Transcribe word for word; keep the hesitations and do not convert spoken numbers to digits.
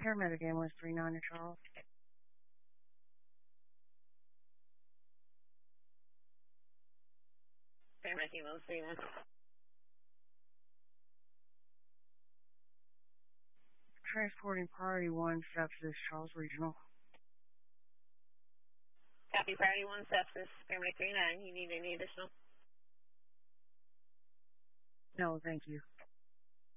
Paramedic ambulance three nine to Charles. Paramedic ambulance three nine. Transporting priority one sepsis, Charles Regional. Copy, priority one sepsis, Paramedic three nine. You need any additional? No, thank you.